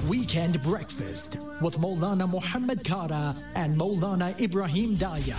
Weekend Breakfast with Maulana Muhammad Kara and Maulana Ibrahim Daya.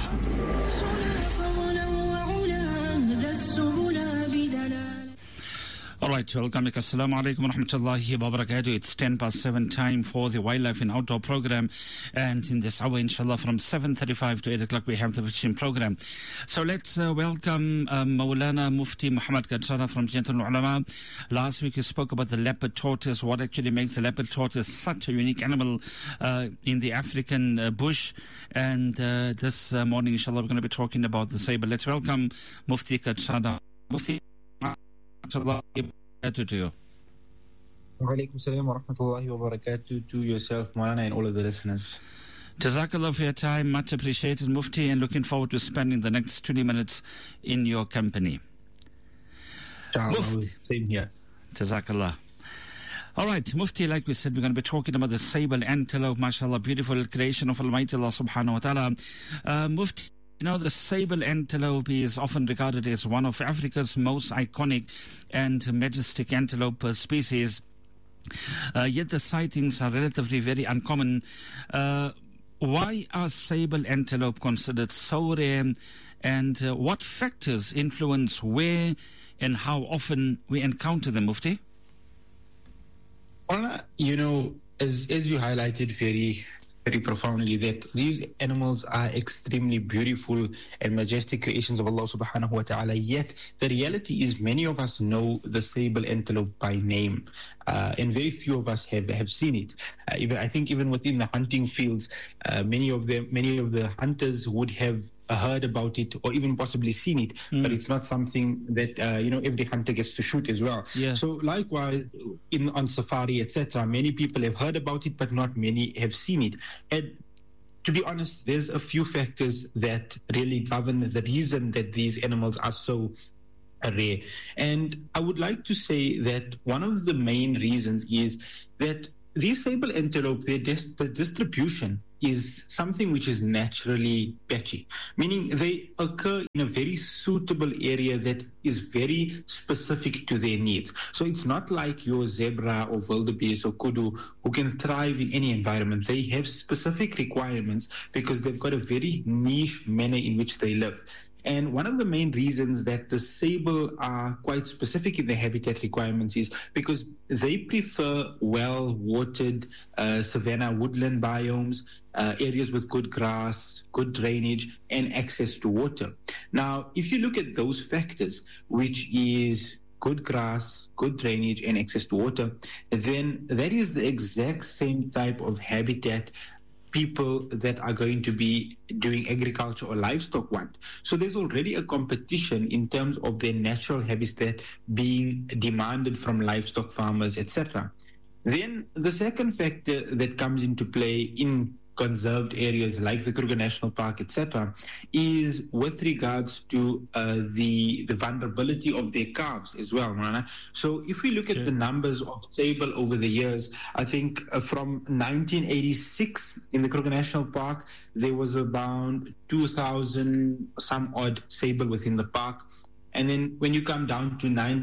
All right, welcome. Assalamu alaikum wa rahmatullahi wa barakatuh. It's 7:10 time for the Wildlife and Outdoor program. And in this hour, inshallah, from 7:35 to 8 o'clock, we have the fishing program. So let's welcome Maulana Mufti Muhammad Kara from Jamiatul Ulama. Last week, we spoke about the leopard tortoise, what actually makes the leopard tortoise such a unique animal in the African bush. And this morning, inshallah, we're going to be talking about the saber. Let's welcome Mufti Kara. Mufti, to you. Wa alaikum salam wa rahmatullahi wa barakatuh to yourself, Maulana, and all of the listeners. Jazakallah for your time, much appreciated, Mufti, and looking forward to spending the next 20 minutes in your company. Mufti. Same here. Jazakallah. All right, Mufti, like we said, we're going to be talking about the sable antelope, mashallah, beautiful creation of Almighty Allah subhanahu wa ta'ala. Mufti, you know, the sable antelope is often regarded as one of Africa's most iconic and majestic antelope species. Yet the sightings are relatively very uncommon. Why are sable antelope considered so rare? And what factors influence where and how often we encounter them, Mufti? Well, you know, as you highlighted very profoundly, that these animals are extremely beautiful and majestic creations of Allah subhanahu wa ta'ala, yet the reality is many of us know the sable antelope by name, and very few of us have seen it. I think even within the hunting fields, many of the hunters would have heard about it or even possibly seen it, but it's not something that every hunter gets to shoot as well. Yeah. So likewise, on safari, etc., many people have heard about it, but not many have seen it. And to be honest, there's a few factors that really govern the reason that these animals are so rare. And I would like to say that one of the main reasons is that these sable antelope, the distribution is something which is naturally patchy, meaning they occur in a very suitable area that is very specific to their needs. So it's not like your zebra or wildebeest or kudu who can thrive in any environment. They have specific requirements because they've got a very niche manner in which they live. And one of the main reasons that the sable are quite specific in their habitat requirements is because they prefer well-watered savanna woodland biomes, areas with good grass, good drainage, and access to water. Now, if you look at those factors, which is good grass, good drainage, and access to water, then that is the exact same type of habitat people that are going to be doing agriculture or livestock want. So there's already a competition in terms of their natural habitat being demanded from livestock farmers, etc. Then the second factor that comes into play in conserved areas like the Kruger National Park, etc., is with regards to the vulnerability of their calves as well, Rana. So if we look at the numbers of sable over the years, I think from 1986 in the Kruger National Park, there was about 2,000 some odd sable within the park. And then when you come down to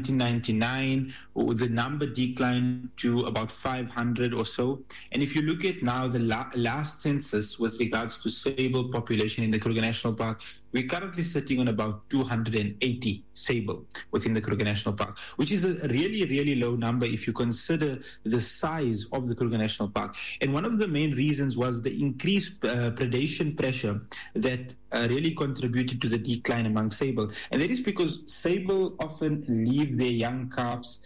1999, the number declined to about 500 or so. And if you look at now the last census with regards to sable population in the Kruger National Park, we're currently sitting on about 280 sable within the Kruger National Park, which is a really, really low number if you consider the size of the Kruger National Park. And one of the main reasons was the increased predation pressure that really contributed to the decline among sable. And that is because sable often leave their young calves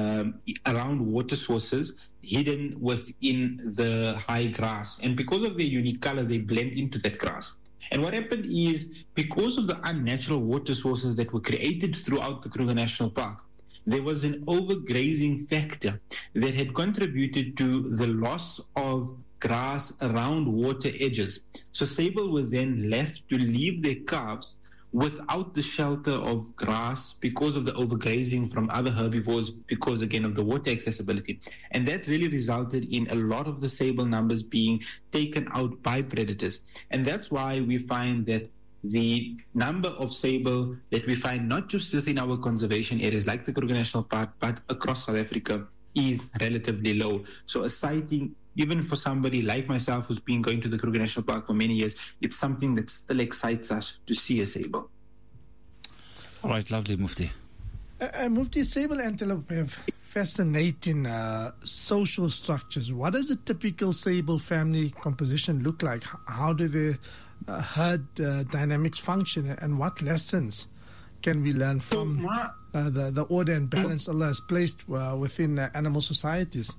around water sources hidden within the high grass. And because of their unique color, they blend into that grass. And what happened is, because of the unnatural water sources that were created throughout the Kruger National Park, there was an overgrazing factor that had contributed to the loss of grass around water edges. So sable were then left to leave their calves without the shelter of grass because of the overgrazing from other herbivores, because again of the water accessibility. And that really resulted in a lot of the sable numbers being taken out by predators. And that's why we find that the number of sable that we find not just within our conservation areas like the Kruger National Park, but across South Africa, is relatively low. So a sighting, even for somebody like myself who's been going to the Kruger National Park for many years, it's something that still excites us to see a sable. All right, lovely, Mufti. Mufti, sable antelope have fascinating social structures. What does a typical sable family composition look like? How do the herd dynamics function, and what lessons can we learn from the order and balance Allah has placed within animal societies?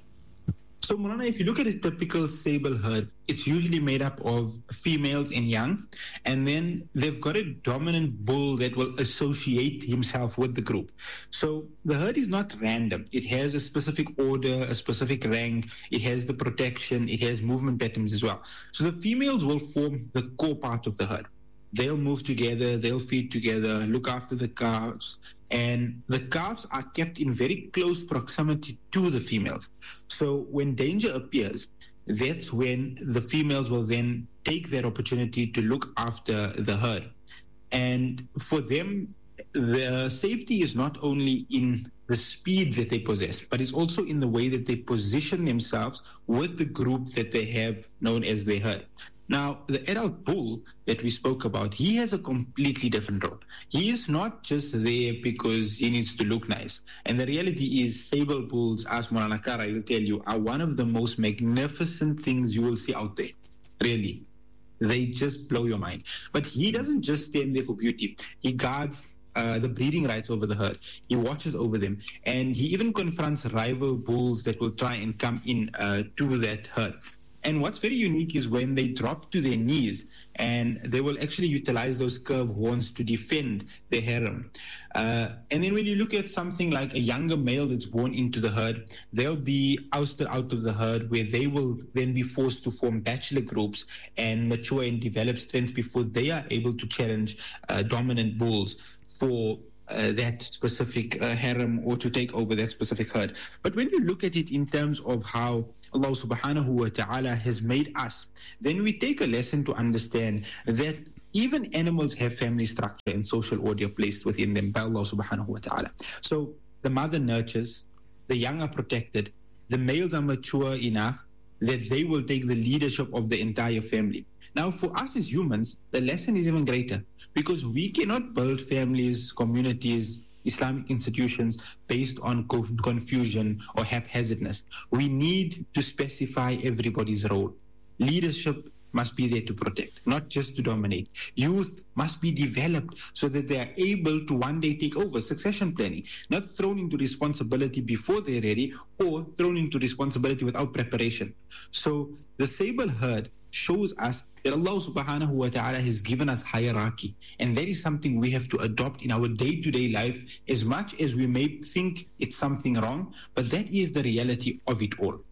So, Mulana, if you look at a typical sable herd, it's usually made up of females and young, and then they've got a dominant bull that will associate himself with the group. So the herd is not random. It has a specific order, a specific rank. It has the protection. It has movement patterns as well. So the females will form the core part of the herd. They'll move together, they'll feed together, look after the calves, and the calves are kept in very close proximity to the females. So when danger appears, that's when the females will then take that opportunity to look after the herd. And for them, the safety is not only in the speed that they possess, but it's also in the way that they position themselves with the group that they have known as their herd. Now, the adult bull that we spoke about, he has a completely different role. He is not just there because he needs to look nice. And the reality is sable bulls, as Maulana Kara will tell you, are one of the most magnificent things you will see out there. Really. They just blow your mind. But he doesn't just stand there for beauty. He guards the breeding rights over the herd. He watches over them. And he even confronts rival bulls that will try and come in to that herd. And what's very unique is when they drop to their knees, and they will actually utilize those curved horns to defend their harem. And then when you look at something like a younger male that's born into the herd, they'll be ousted out of the herd, where they will then be forced to form bachelor groups and mature and develop strength before they are able to challenge dominant bulls for that specific harem, or to take over that specific herd. But when you look at it in terms of how Allah subhanahu wa ta'ala has made us, then we take a lesson to understand that even animals have family structure and social order placed within them by Allah subhanahu wa ta'ala. So the mother nurtures, the young are protected, the males are mature enough that they will take the leadership of the entire family. Now, for us as humans, the lesson is even greater, because we cannot build families, communities, Islamic institutions based on confusion or haphazardness. We need to specify everybody's role. Leadership must be there to protect, not just to dominate. Youth must be developed so that they are able to one day take over. Succession planning, not thrown into responsibility before they're ready, or thrown into responsibility without preparation. So the sable herd shows us that Allah subhanahu wa ta'ala has given us hierarchy, and that is something we have to adopt in our day-to-day life, as much as we may think it's something wrong, but that is the reality of it all.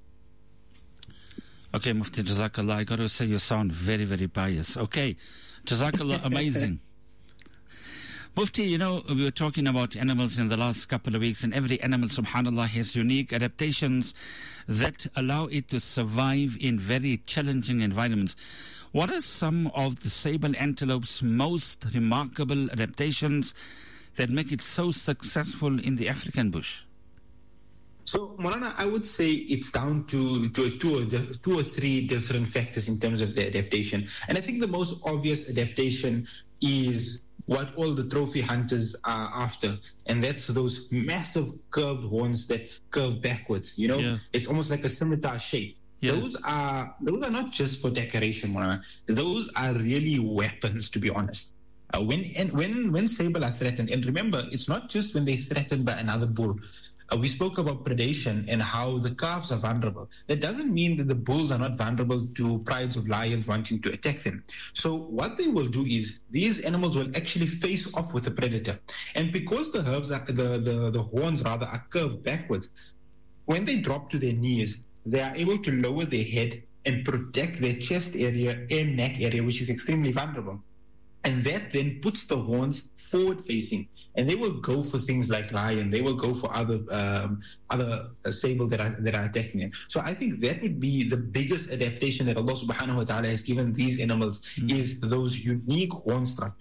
Okay, Mufti, Jazakallah, I got to say you sound very, very pious. Okay, Jazakallah, amazing. Mufti, you know, we were talking about animals in the last couple of weeks, and every animal, subhanAllah, has unique adaptations that allow it to survive in very challenging environments. What are some of the sable antelope's most remarkable adaptations that make it so successful in the African bush? So, Maulana, I would say it's down to two or three different factors in terms of the adaptation. And I think the most obvious adaptation is what all the trophy hunters are after, and that's those massive curved horns that curve backwards. You know, It's almost like a scimitar shape. Yeah. Those are not just for decoration, Maulana. Those are really weapons, to be honest. When sable are threatened, and remember, it's not just when they're threatened by another bull. We spoke about predation and how the calves are vulnerable. That doesn't mean that the bulls are not vulnerable to prides of lions wanting to attack them. So what they will do is these animals will actually face off with the predator. And because the horns are curved backwards, when they drop to their knees, they are able to lower their head and protect their chest area and neck area, which is extremely vulnerable. And that then puts the horns forward facing, and they will go for things like lion. They will go for other sable that are attacking them. So I think that would be the biggest adaptation that Allah subhanahu wa ta'ala has given these animals, is those unique horn structures.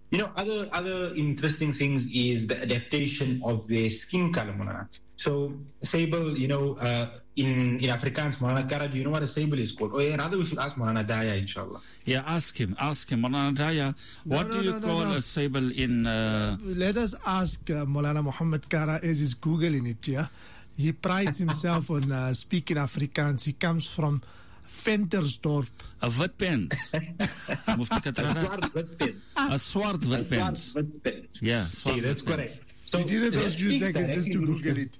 Other interesting things is the adaptation of their skin color, Molana. So sable, in Afrikaans, Molana Kara, do you know what a sable is called? Or rather, we should ask Molana Daya, inshallah. Yeah, ask him, Molana Daya. What do you call a sable in? Let us ask Molana Muhammad Kara as he's Googling it. Yeah, he prides himself on speaking Afrikaans. He comes from Ventersdorp. A witpens. A swart witpens. Yeah, see, that's correct. So you needed those few seconds just to Google it.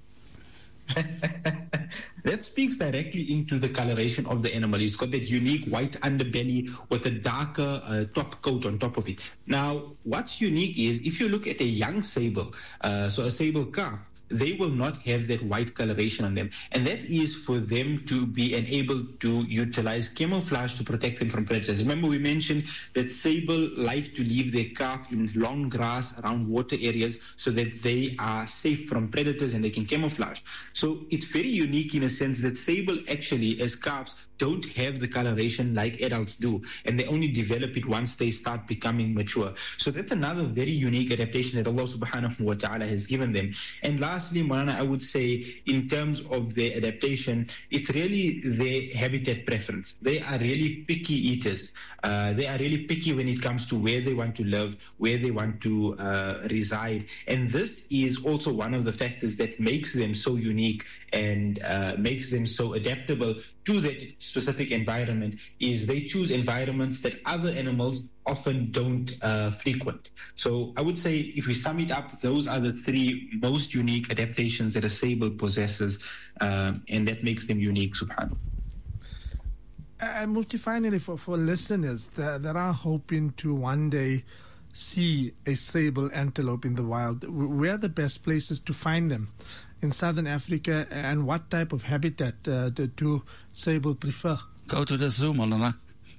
That speaks directly into the coloration of the animal. It's got that unique white underbelly with a darker top coat on top of it. Now, what's unique is if you look at a young sable, so a sable calf, they will not have that white coloration on them. And that is for them to be enabled to utilize camouflage to protect them from predators. Remember, we mentioned that sable like to leave their calf in long grass around water areas so that they are safe from predators and they can camouflage. So it's very unique in a sense that sable actually, as calves, don't have the coloration like adults do. And they only develop it once they start becoming mature. So that's another very unique adaptation that Allah subhanahu wa ta'ala has given them. And lastly, Molana, I would say in terms of their adaptation, it's really their habitat preference. They are really picky eaters. They are really picky when it comes to where they want to live, where they want to reside. And this is also one of the factors that makes them so unique and makes them so adaptable to that specific environment, is they choose environments that other animals often don't frequent. So I would say if we sum it up, those are the three most unique adaptations that a sable possesses, and that makes them unique, subhanAllah. And Mufti, finally, for listeners that are hoping to one day see a sable antelope in the wild, where are the best places to find them in Southern Africa, and what type of habitat do sable prefer? Go to the zoo, Molana.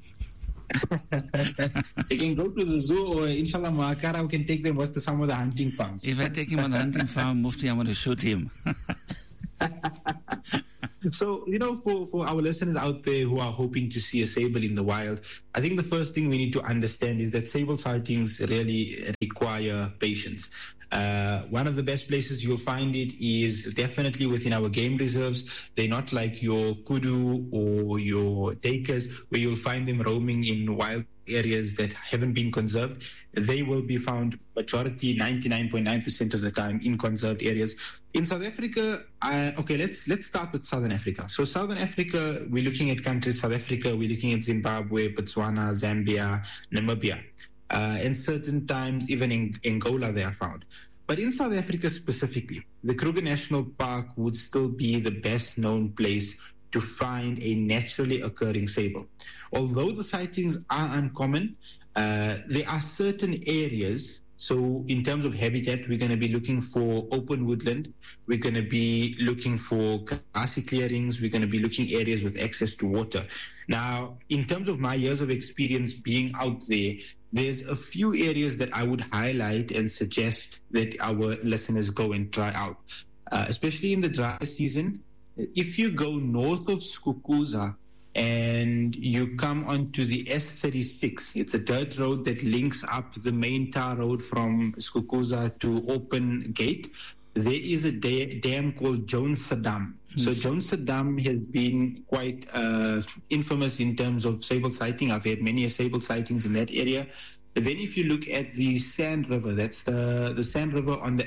They can go to the zoo, or inshallah Muakara, we can take them to some of the hunting farms. If I take him on the hunting farm, Mufti, I'm going to shoot him. So, for our listeners out there who are hoping to see a sable in the wild, I think the first thing we need to understand is that sable sightings really require patience. One of the best places you'll find it is definitely within our game reserves. They're not like your kudu or your dakas, where you'll find them roaming in wild areas that haven't been conserved. They will be found majority, 99.9% of the time, in conserved areas. In South Africa, let's start with Southern Africa. So Southern Africa, we're looking at countries, South Africa, we're looking at Zimbabwe, Botswana, Zambia, Namibia. And certain times, even in Angola, they are found. But in South Africa specifically, the Kruger National Park would still be the best known place to find a naturally occurring sable. Although the sightings are uncommon, there are certain areas. So in terms of habitat, we're going to be looking for open woodland. We're going to be looking for grassy clearings. We're going to be looking areas with access to water. Now, in terms of my years of experience being out there, there's a few areas that I would highlight and suggest that our listeners go and try out, especially in the dry season. If you go north of Skukuza and you come onto the S36, it's a dirt road that links up the main tar road from Skukuza to Open Gate. There is a dam called Jones Dam. So Jones Dam has been quite infamous in terms of sable sighting. I've had many sable sightings in that area. Then if you look at the Sand River, that's the Sand River on the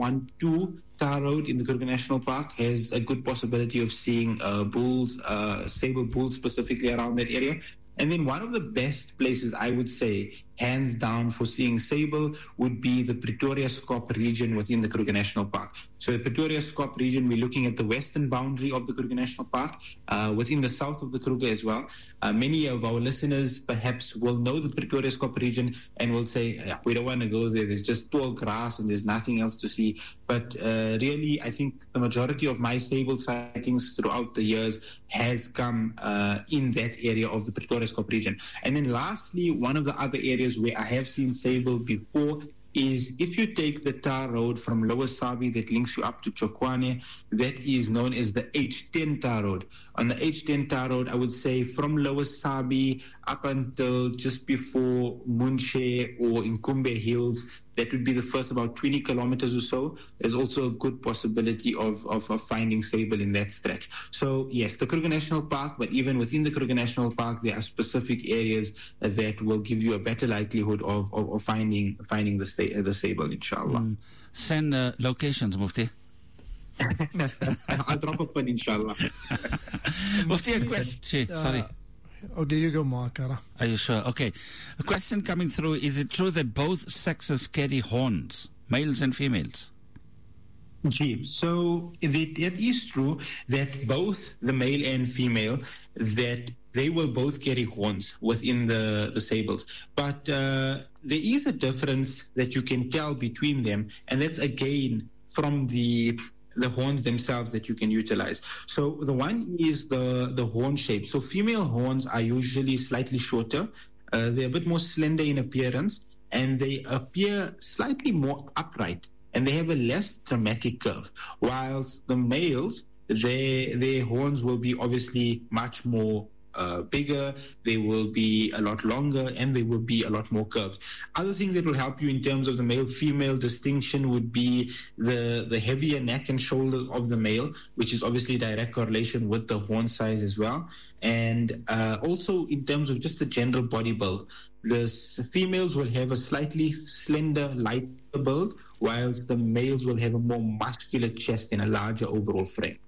H12 tar road in the Kruger National Park, has a good possibility of seeing bulls, sable bulls specifically around that area. And then one of the best places, I would say, hands down, for seeing sable would be the Pretoria-Skop region within the Kruger National Park. So the Pretoria-Skop region, we're looking at the western boundary of the Kruger National Park, within the south of the Kruger as well. Many of our listeners perhaps will know the Pretoria-Skop region and will say, we don't want to go there. There's just tall grass and there's nothing else to see. But really, I think the majority of my sable sightings throughout the years has come in that area of the Pretoria-Skop region. And then lastly, one of the other areas where I have seen sable before is if you take the tar road from Lower Sabi that links you up to Chokwane, that is known as the H10 tar road. On the H10 tar road, I would say from Lower Sabi up until just before Munche or Inkumbe Hills, that would be the first about 20 kilometers or so. There's also a good possibility of finding sable in that stretch. So yes, the Kruger National Park, but even within the Kruger National Park, there are specific areas that will give you a better likelihood of finding the sable, inshallah. Send locations, Mufti. I'll drop a pin, inshallah. Mufti, a question. Sorry. Oh, there you go, Markara. Are you sure? Okay. A question coming through. Is it true that both sexes carry horns, males and females? Gee, so it is true that both the male and female, that they will both carry horns within the sables. But there is a difference that you can tell between them, and that's again from the horns themselves that you can utilize. So the one is the horn shape. So female horns are usually slightly shorter. They're a bit more slender in appearance, and they appear slightly more upright, and they have a less dramatic curve. Whilst the males, their horns will be obviously much more bigger, they will be a lot longer, and they will be a lot more curved. Other things that will help you in terms of the male-female distinction would be the heavier neck and shoulder of the male, which is obviously direct correlation with the horn size as well. And also in terms of just the general body build, the females will have a slightly slender, lighter build, whilst the males will have a more muscular chest and a larger overall frame.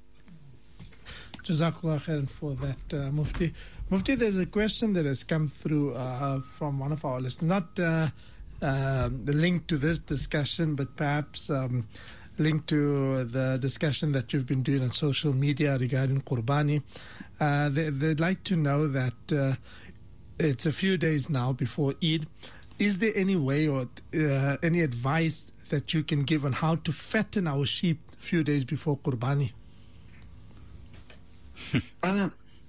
Jazakallah khairan for that, Mufti. Mufti, there's a question that has come through from one of our listeners, not the link to this discussion, but perhaps linked to the discussion that you've been doing on social media regarding Qurbani. They'd like to know that it's a few days now before Eid. Is there any way or any advice that you can give on how to fatten our sheep a few days before Qurbani? I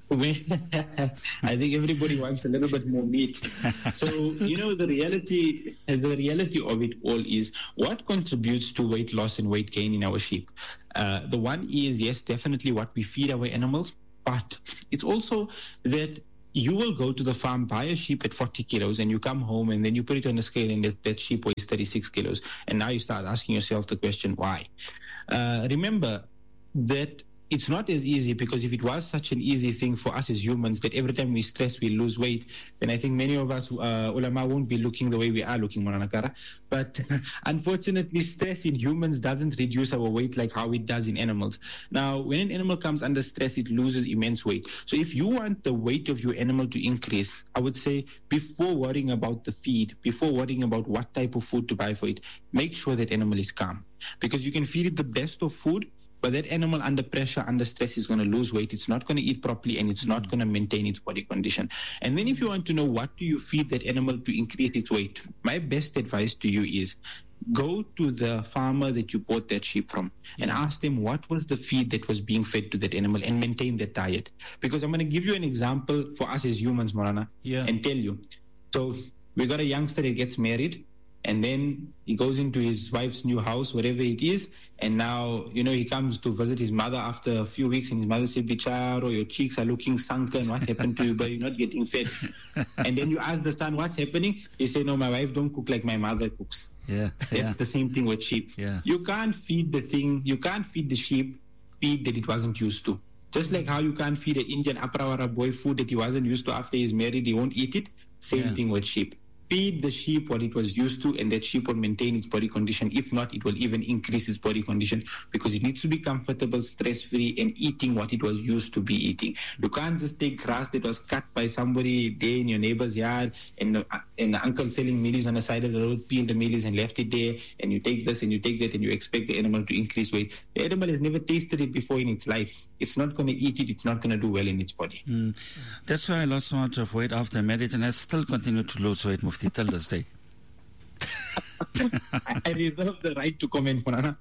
think everybody wants a little bit more meat. So, the reality of it all is what contributes to weight loss and weight gain in our sheep. The one is, yes, definitely what we feed our animals, but it's also that you will go to the farm, buy a sheep at 40 kilos, and you come home and then you put it on the scale and that sheep weighs 36 kilos. And now you start asking yourself the question, why? Remember that it's not as easy, because if it was such an easy thing for us as humans that every time we stress we lose weight, then I think many of us ulama won't be looking the way we are looking, Maulana Kara. But unfortunately, stress in humans doesn't reduce our weight like how it does in animals. Now, when an animal comes under stress, it loses immense weight. So if you want the weight of your animal to increase, I would say before worrying about the feed, before worrying about what type of food to buy for it, make sure that animal is calm. Because you can feed it the best of food, but that animal under pressure, under stress, is going to lose weight. It's not going to eat properly, and it's not going to maintain its body condition. And then if you want to know what do you feed that animal to increase its weight, my best advice to you is go to the farmer that you bought that sheep from and ask them what was the feed that was being fed to that animal, and maintain that diet. Because I'm going to give you an example for us as humans, Maulana, and tell you. So we got a youngster that gets married, and then he goes into his wife's new house, wherever it is, and now, he comes to visit his mother after a few weeks, and his mother said, Bicharo, your cheeks are looking sunken, what happened to you, but you're not getting fed? And then you ask the son, what's happening? He said, no, my wife don't cook like my mother cooks. That's the same thing with sheep. You can't feed the sheep feed that it wasn't used to. Just like how you can't feed an Indian Aprawara boy food that he wasn't used to after he's married, he won't eat it. Same thing with sheep. Feed the sheep what it was used to, and that sheep will maintain its body condition. If not, it will even increase its body condition, because it needs to be comfortable, stress-free, and eating what it was used to be eating. You can't just take grass that was cut by somebody there in your neighbor's yard, and the uncle selling mealies on the side of the road peeled the mealies and left it there, and you take this and you take that, and you expect the animal to increase weight. The animal has never tasted it before in its life. It's not going to eat it. It's not going to do well in its body. That's why I lost so much of weight after I married, and I still continue to lose weight, Mufti, till this day. I reserve the right to comment, Mulana.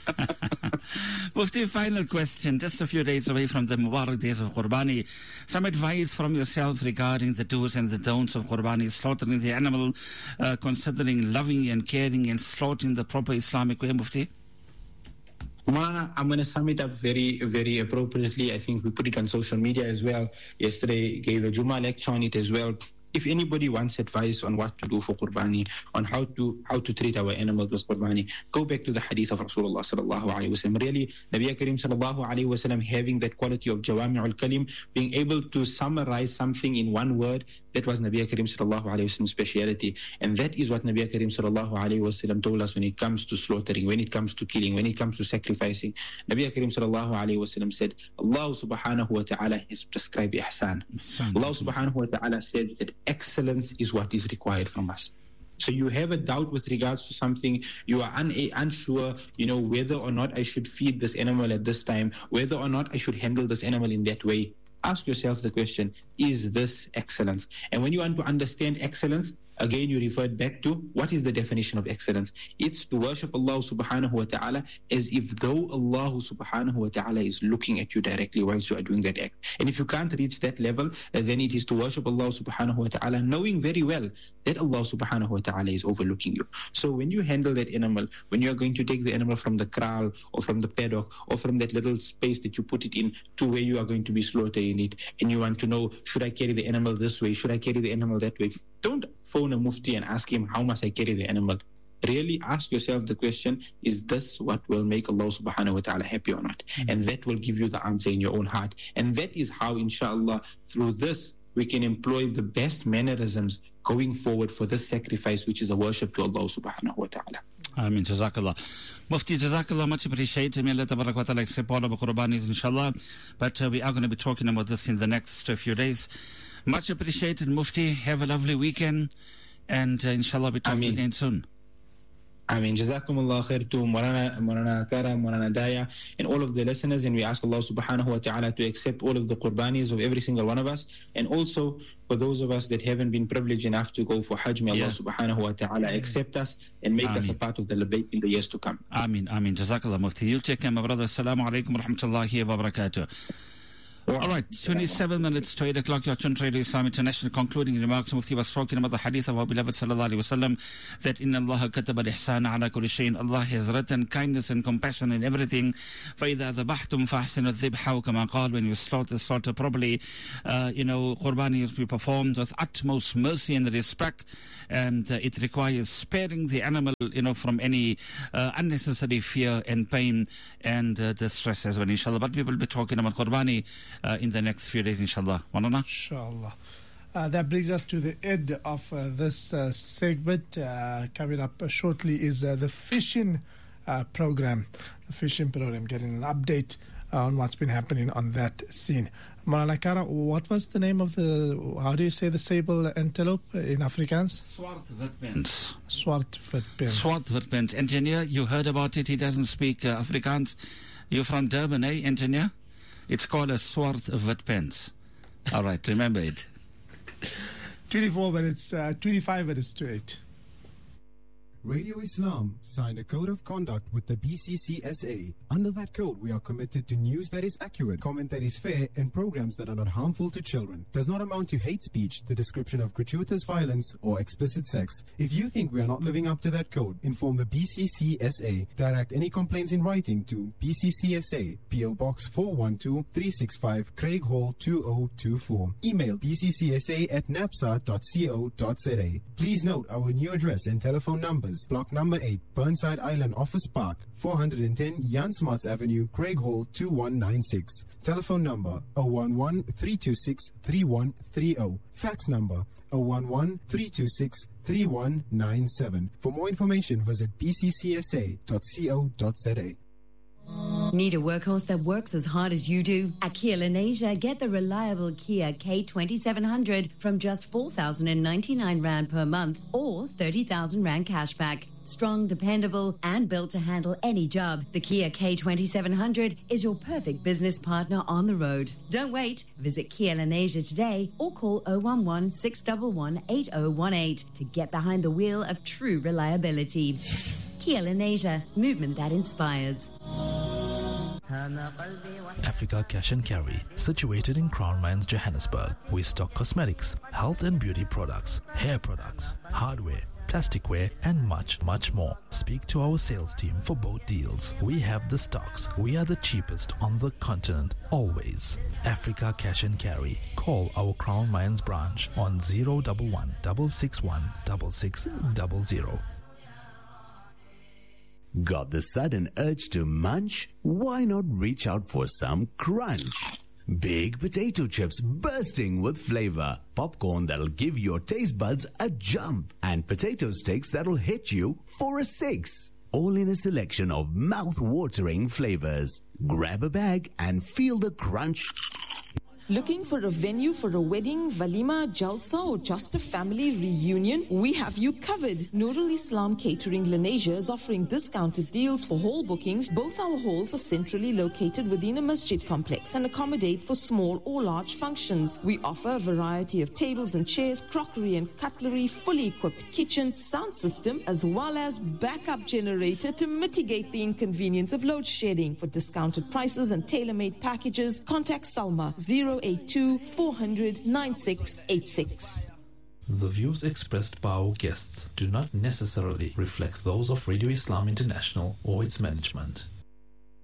Mufti, final question. Just a few days away from the Mubarak days of Qurbani. Some advice from yourself regarding the do's and the don'ts of Qurbani, slaughtering the animal, considering loving and caring and slaughtering the proper Islamic way, Mufti? Mulana, I'm going to sum it up very, very appropriately. I think we put it on social media as well. Yesterday, gave a Jummah lecture on it as well. If anybody wants advice on what to do for Qurbani, on how to treat our animals with Qurbani, go back to the hadith of Rasulullah sallallahu alaihi wasallam. Really, Nabi Karim sallallahu alaihi wasallam having that quality of Jawami'ul Kalim, being able to summarize something in one word, that was Nabi Karim sallallahu alaihi wasallam's speciality. And that is what Nabi Karim sallallahu alaihi wasallam told us when it comes to slaughtering, when it comes to killing, when it comes to sacrificing. Nabi Karim sallallahu alaihi wasallam said, Allah subhanahu wa ta'ala has prescribed ihsan. Allah subhanahu wa ta'ala said that excellence is what is required from us. So you have a doubt with regards to something, you are unsure, whether or not I should feed this animal at this time, whether or not I should handle this animal in that way. Ask yourself the question, is this excellence? And when you want to understand excellence, again, you referred back to what is the definition of excellence? It's to worship Allah subhanahu wa ta'ala as if though Allah subhanahu wa ta'ala is looking at you directly whilst you are doing that act. And if you can't reach that level, then it is to worship Allah subhanahu wa ta'ala knowing very well that Allah subhanahu wa ta'ala is overlooking you. So when you handle that animal, when you are going to take the animal from the kraal or from the paddock or from that little space that you put it in to where you are going to be slaughtering it, and you want to know, should I carry the animal this way? Should I carry the animal that way? Don't phone a mufti and ask him, how must I carry the animal? Really ask yourself the question, is this what will make Allah subhanahu wa ta'ala happy or not? And that will give you the answer in your own heart. And that is how, inshallah, through this, we can employ the best mannerisms going forward for this sacrifice, which is a worship to Allah subhanahu wa ta'ala. Ameen. Jazakallah. Mufti, Jazakallah, much appreciated. May Allah tabarak wa ta'ala accept all of our Qurbanis, inshallah. But we are going to be talking about this in the next few days. Much appreciated, Mufti. Have a lovely weekend. And inshallah, we'll talk again soon. Ameen. Jazakumullah khair to Maulana Kara, Maulana Daya, and all of the listeners. And we ask Allah subhanahu wa ta'ala to accept all of the qurbanis of every single one of us. And also for those of us that haven't been privileged enough to go for Hajj, may Allah subhanahu wa ta'ala accept us and make us a part of the labbayk in the years to come. Ameen. Ameen. Jazakallah, Mufti. You take care, my brother. Assalamu alaikum wa rahmatullahi wa barakatuh. All right, 27 minutes to 8 o'clock. Your Chun Radio Islam International concluding remarks. Mufti was talking about the hadith of our beloved sallallahu alaihi wasallam that inna Allah kataba al-ihsana ala kulli shay'in. Allah has written kindness and compassion in everything. فَإِذَا ذَبَحْتُمْ فَأَحْسِنُوا الذِّبْحَ وَكَمَا قَالَ. When you slaughter properly, Qurbani is to be performed with utmost mercy and respect, and it requires sparing the animal, from any unnecessary fear and pain and distress as well, inshallah. But we will be talking about Qurbani in the next few days, inshallah. Manana? Inshallah. That brings us to the end of this segment. Coming up shortly is the fishing program. The fishing program, getting an update on what's been happening on that scene. Maulana Kara, what was the name of how do you say the sable antelope in Afrikaans? Swart Witpens. Swart Witpens. Swart Witpens. Engineer, you heard about it. He doesn't speak Afrikaans. You're from Durban, eh, engineer? It's called a Swart Witpens. All right, remember it. 25 minutes to 8. Radio Islam signed a code of conduct with the BCCSA. Under that code, we are committed to news that is accurate, comment that is fair, and programs that are not harmful to children. Does not amount to hate speech, the description of gratuitous violence, or explicit sex. If you think we are not living up to that code, inform the BCCSA. Direct any complaints in writing to BCCSA, PO Box 412-365, Craig Hall 2024. Email bccsa@napsa.co.za. Please note our new address and telephone numbers. Block number 8, Burnside Island Office Park, 410 Jan Smuts Avenue, Craig Hall 2196. Telephone number 011-326-3130. Fax number 011-326-3197. For more information, visit bccsa.co.za. Need a workhorse that works as hard as you do? At Kia Lenasia, get the reliable Kia K2700 from just 4,099 Rand per month or 30,000 Rand cashback. Strong, dependable, and built to handle any job, the Kia K2700 is your perfect business partner on the road. Don't wait. Visit Kia Lenasia today or call 011 611 8018 to get behind the wheel of true reliability. Kia Lenasia, movement that inspires. Africa Cash and Carry, situated in Crown Mines, Johannesburg. We stock cosmetics, health and beauty products, hair products, hardware, plasticware, and much, much more. Speak to our sales team for both deals. We have the stocks. We are the cheapest on the continent, always. Africa Cash and Carry. Call our Crown Mines branch on 011 661 6600. Got the sudden urge to munch? Why not reach out for some crunch? Big potato chips bursting with flavor, popcorn that'll give your taste buds a jump, and potato sticks that'll hit you for a 6. All in a selection of mouth-watering flavors. Grab a bag and feel the crunch. Looking for a venue for a wedding, walima, jalsa, or just a family reunion? We have you covered. Nurul Islam Catering Lenasia is offering discounted deals for hall bookings. Both our halls are centrally located within a masjid complex and accommodate for small or large functions. We offer a variety of tables and chairs, crockery and cutlery, fully equipped kitchen, sound system, as well as backup generator to mitigate the inconvenience of load shedding. For discounted prices and tailor-made packages, contact Salma 082 400 9686. The views expressed by our guests do not necessarily reflect those of Radio Islam International or its management.